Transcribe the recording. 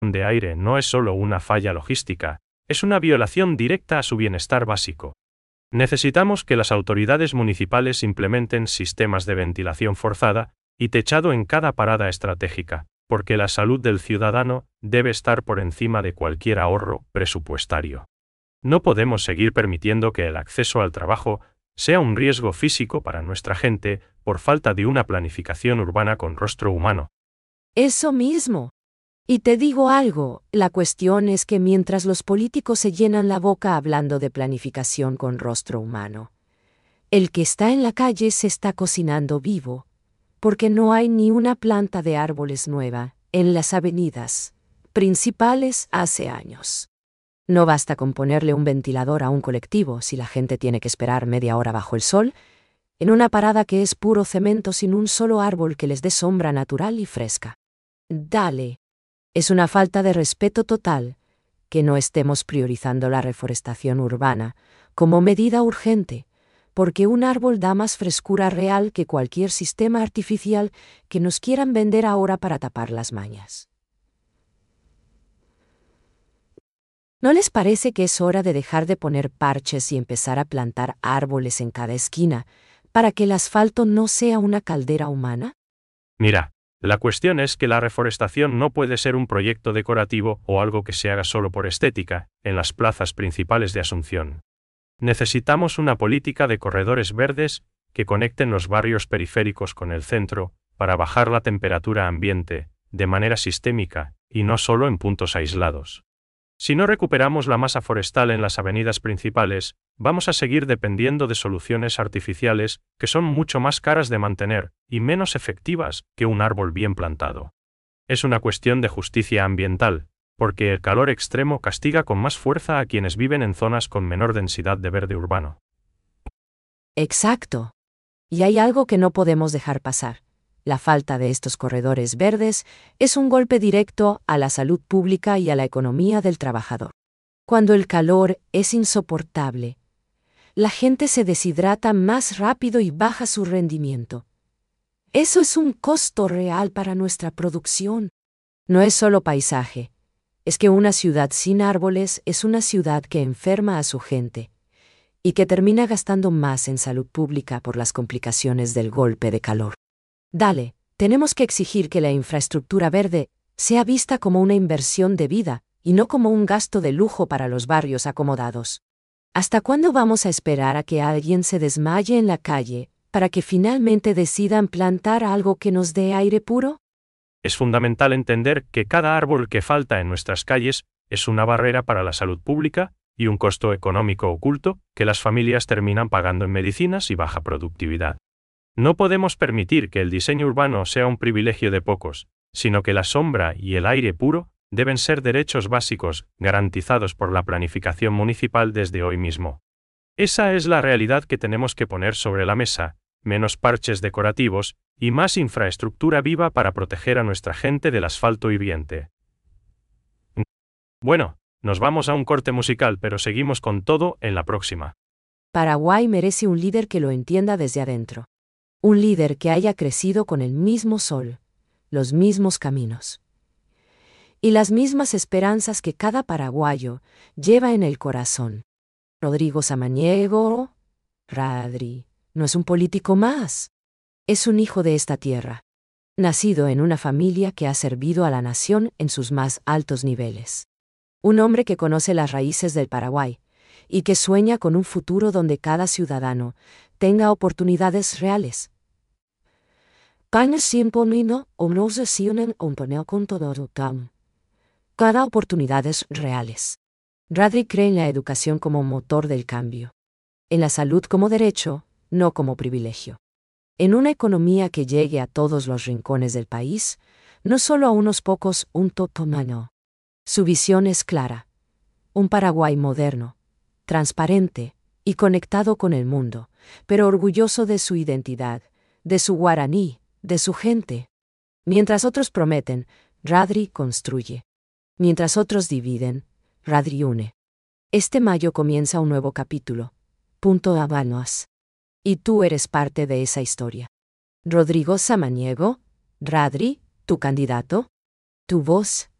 de aire no es solo una falla logística, es una violación directa a su bienestar básico. Necesitamos que las autoridades municipales implementen sistemas de ventilación forzada y techado en cada parada estratégica, porque la salud del ciudadano debe estar por encima de cualquier ahorro presupuestario. No podemos seguir permitiendo que el acceso al trabajo sea un riesgo físico para nuestra gente por falta de una planificación urbana con rostro humano. Eso mismo. Y te digo algo, la cuestión es que mientras los políticos se llenan la boca hablando de planificación con rostro humano, el que está en la calle se está cocinando vivo, porque no hay ni una planta de árboles nueva en las avenidas principales hace años. No basta con ponerle un ventilador a un colectivo si la gente tiene que esperar media hora bajo el sol, en una parada que es puro cemento sin un solo árbol que les dé sombra natural y fresca. Dale. Es una falta de respeto total que no estemos priorizando la reforestación urbana como medida urgente, porque un árbol da más frescura real que cualquier sistema artificial que nos quieran vender ahora para tapar las mañas. ¿No les parece que es hora de dejar de poner parches y empezar a plantar árboles en cada esquina para que el asfalto no sea una caldera humana? Mira, la cuestión es que la reforestación no puede ser un proyecto decorativo o algo que se haga solo por estética, en las plazas principales de Asunción. Necesitamos una política de corredores verdes que conecten los barrios periféricos con el centro para bajar la temperatura ambiente de manera sistémica y no solo en puntos aislados. Si no recuperamos la masa forestal en las avenidas principales, vamos a seguir dependiendo de soluciones artificiales que son mucho más caras de mantener y menos efectivas que un árbol bien plantado. Es una cuestión de justicia ambiental, porque el calor extremo castiga con más fuerza a quienes viven en zonas con menor densidad de verde urbano. Exacto. Y hay algo que no podemos dejar pasar. La falta de estos corredores verdes es un golpe directo a la salud pública y a la economía del trabajador. Cuando el calor es insoportable, la gente se deshidrata más rápido y baja su rendimiento. Eso es un costo real para nuestra producción. No es solo paisaje, es que una ciudad sin árboles es una ciudad que enferma a su gente y que termina gastando más en salud pública por las complicaciones del golpe de calor. Dale, tenemos que exigir que la infraestructura verde sea vista como una inversión de vida y no como un gasto de lujo para los barrios acomodados. ¿Hasta cuándo vamos a esperar a que alguien se desmaye en la calle para que finalmente decidan plantar algo que nos dé aire puro? Es fundamental entender que cada árbol que falta en nuestras calles es una barrera para la salud pública y un costo económico oculto que las familias terminan pagando en medicinas y baja productividad. No podemos permitir que el diseño urbano sea un privilegio de pocos, sino que la sombra y el aire puro deben ser derechos básicos garantizados por la planificación municipal desde hoy mismo. Esa es la realidad que tenemos que poner sobre la mesa, menos parches decorativos y más infraestructura viva para proteger a nuestra gente del asfalto hiriente. Bueno, nos vamos a un corte musical, pero seguimos con todo en la próxima. Paraguay merece un líder que lo entienda desde adentro. Un líder que haya crecido con el mismo sol, los mismos caminos y las mismas esperanzas que cada paraguayo lleva en el corazón. Rodrigo Samaniego, Radri, no es un político más. Es un hijo de esta tierra, nacido en una familia que ha servido a la nación en sus más altos niveles. Un hombre que conoce las raíces del Paraguay y que sueña con un futuro donde cada ciudadano tenga oportunidades reales. Cada oportunidades reales. Radri cree en la educación como motor del cambio, en la salud como derecho, no como privilegio. En una economía que llegue a todos los rincones del país, no solo a unos pocos, un totomano. Su visión es clara. Un Paraguay moderno, transparente y conectado con el mundo, pero orgulloso de su identidad, de su guaraní, de su gente. Mientras otros prometen, Radri construye. Mientras otros dividen, Radri une. Este mayo comienza un nuevo capítulo. Punto Habanos. Y tú eres parte de esa historia. Rodrigo Samaniego, Radri, tu candidato, tu voz,